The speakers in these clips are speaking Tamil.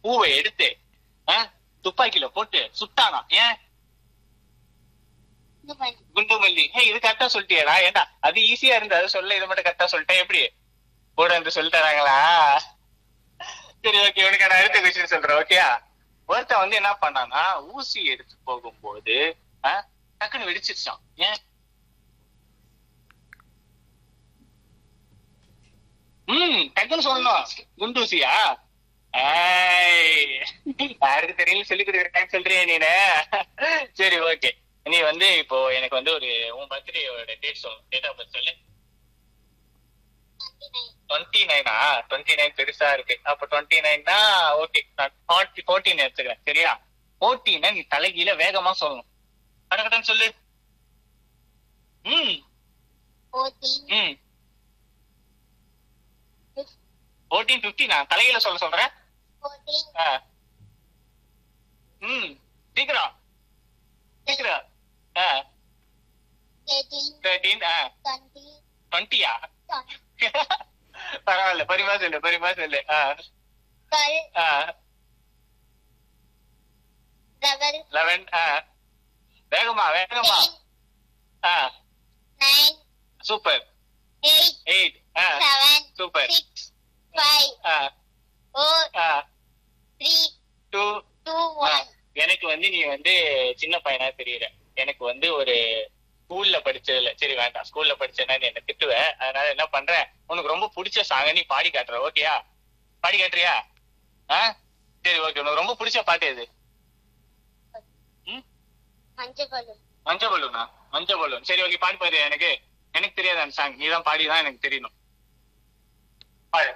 பூவை எடுத்து துப்பாக்கியில போட்டு சுட்டானா. ஏன்? குண்டுமல்லி. இது கரெக்டா சொல்லிட்டியடா. ஏண்டா அது ஈஸியா இருந்து அதை சொல்ல, இதை மட்டும் கரெக்டா சொல்லிட்டேன். எப்படி கூட இருந்து சொல்லிட்டாங்களா? சரி ஓகே, உனக்கு நான் அடுத்த விஷயம் சொல்றேன். ஓகேயா? ஒருத்தன் வந்து என்ன பண்ணானா, ஊசி எடுத்து போகும்போது டக்குன்னு வெடிச்சிருச்சான். ஏன்? டக்குன்னு சொல்லணும். குண்டூசியா? யாருக்கு தெரியல சொல்லி கொடுக்குற சொல்றிய நீனு. சரி ஓகே, நீ வந்து இப்போ எனக்கு வந்து ஒரு உன் பர்த்டேயோட டேட் சொல்லு. டேட் ஆஃப் பர்த் சொல்லு. 29. 29 பெருசா இருக்கு. அப்ப 29னா ஓகே, நான் 14 எடுத்துக்கிறேன். சரியா? 14 நீ தலைகீழ வேகமா சொல்லணும். கடகடன்னு சொல்லு. 14 15 நான் தலைகீழ சொல்றேன். சீக்கிரம் சீக்கிரம். 13 20யா? பரவாயில்ல, பரிமா சொல்லு, பரிமா சொல்லு. 11 வேகமா வேகமா. சூப்பர். 8 சூப்பர். 2 எனக்கு வந்து நீ வந்து சின்ன பையனா தெரியல. எனக்கு வந்து ஒரு ஸ்கூல்ல படிச்சதுல, சரி வேண்டாம், ஸ்கூல்ல படிச்சேன்னா நீ என்ன திட்டுவேன். அதனால என்ன பண்றேன், உனக்கு ரொம்ப பிடிச்ச சாங்க நீ பாடி காட்டுற. ஓகேயா? பாடி காட்டுறியா? சரி ஓகே, உனக்கு ரொம்ப பிடிச்ச பாட்டு எது? மஞ்ச பலூனா? மஞ்ச பலூன். சரி ஓகே, பாடி பாரு. எனக்கு எனக்கு தெரியாது அந்த சாங், நீதான் பாடிதான் எனக்கு தெரியணும். பாடு.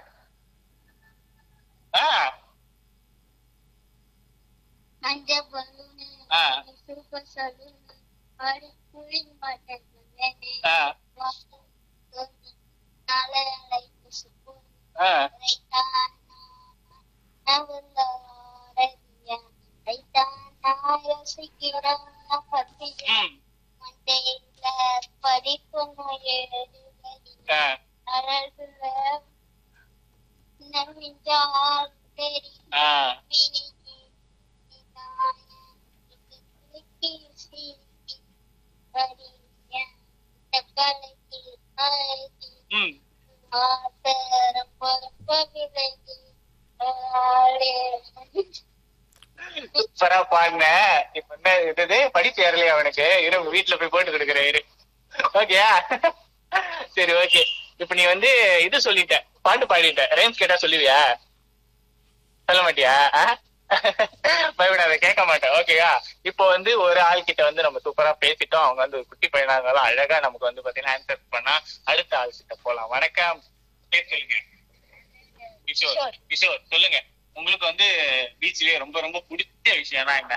சூப்பரா பாருங்க. இப்ப என்ன இது படிச்சு ஏறலையா அவனுக்கு? இரு வீட்டுல போய் போட்டு கொடுக்குறேன் இரு. ஓகேயா? சரி ஓகே, இப்ப நீ வந்து இது சொல்லிட்ட, பாட்டு பாடிட்ட, ரைம்ஸ் கேட்டா சொல்லுவியா? சொல்ல மாட்டியா? பயப்படாத, கேட்க மாட்டேன். ஓகேயா? இப்போ வந்து ஒரு ஆள் கிட்ட வந்து நம்ம சூப்பரா பேசிட்டோம். அவங்க வந்து குட்டி பையனா இருந்தாலும் அழகா நமக்கு வந்து பாத்தீங்கன்னா ஆன்சர் பண்ணா அடுத்த ஆள் கிட்ட போலாம். வணக்கம். சொல்லுங்க. கிஷோர். கிஷோர் சொல்லுங்க, உங்களுக்கு வந்து பீச்லயே ரொம்ப ரொம்ப பிடிச்ச விஷயம்னா என்ன?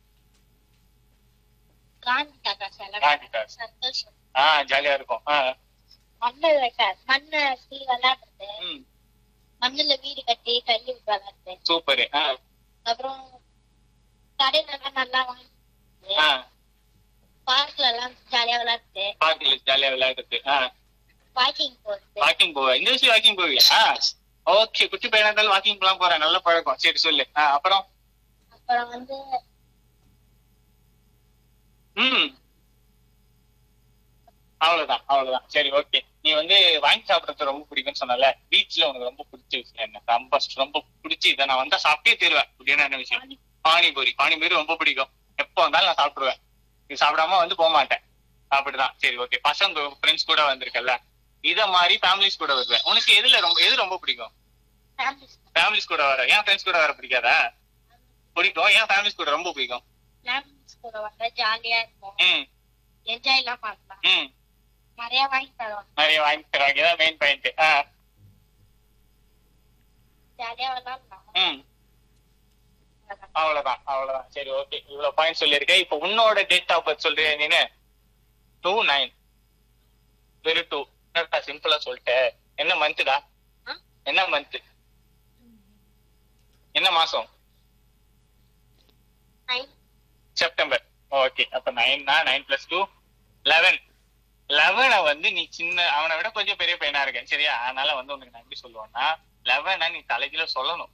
ஜாலியா இருக்கும். மண்ணுல வீடு கட்டி கல்லி விளையாடுறது. சூப்பர். அப்புறம் கடையில நல்லா வாங்கி பார்க்ல எல்லாம் ஜாலியா விளையாடுறது. பார்க்ல ஜாலியா விளையாடுறது. வாக்கிங் போறது. வாக்கிங் போவ? இந்த விஷயம் வாக்கிங் போவியா? ஓகே, குட்டி பையனா இருந்தாலும் வாக்கிங் போலாம் போறேன், நல்ல பழக்கம். சரி சொல்லு. அப்புறம் அப்புறம் வந்து அவ்வளவுதான் அவ்வளவுதான். சரி ஓகே, நீ வந்து வாங்கி சாப்பிடறது ரொம்ப பிடிக்கும்னு சொன்னால, பீச்ல உனக்கு ரொம்ப பிடிச்ச விஷயம் என்ன? ரொம்ப ரொம்ப பிடிச்சி இதை நான் வந்தா சாப்பிட்டே தருவேன் அப்படின்னு என்ன விஷயம்? பானிபூரி. பானிபூரி ரொம்ப பிடிக்கும். எப்போ வந்தாலும் நான் சாப்பிடுவேன். நீ சாப்பிடாம வந்து போக மாட்டேன். அப்படிதான். சரி ஓகே, பசங்க ஃப்ரெண்ட்ஸ் கூட வந்திருக்கல, இத மாதிரி ஃபேமிலிஸ் கூட வருவேன். உனக்கு எது ரொம்ப பிடிக்கும்? ஃபேமிலிஸ் கூட வர. ஏன் ஃப்ரெண்ட்ஸ் கூட வர பிடிக்காதா? பிடிக்கும். ஏன் ஃபேமிலிஸ் கூட ரொம்ப பிடிக்கும்? ஃபேமிலிஸ் கூட வந்தா ஜாலியா இருக்கும், என்ஜாய் எல்லாம் பண்ணலாம், நிறைய வாங்கி தருவாங்க. நிறைய வாங்கி தருவாங்க, இதான் மெயின் பாயிண்ட். ஜாலியா விளையாடலாம். அவ்வளவுதான் அவ்வளவுதான். சரி ஓகே, இவ்வளவு பாயிண்ட் சொல்லியிருக்கேன். இப்போ உன்னோட டேட் ஆஃப் பர்த் சொல்றியா நீனு? 29 வெறும் 2. சிம்பிளா சொல்லிட்டேன். என்ன மந்த்டா? என்ன மந்த்? என்ன மாசம்? செப்டம்பர். ஓகே, அப்ப 9 + 2 11. 11 வந்து நீ சின்ன, அவனை விட கொஞ்சம் பெரிய பையனா இருக்கேன் சரியா? அதனால வந்து உனக்கு நான் எப்படி சொல்லுவேன்னா, 11 நீ தலைகீழ சொல்லணும்.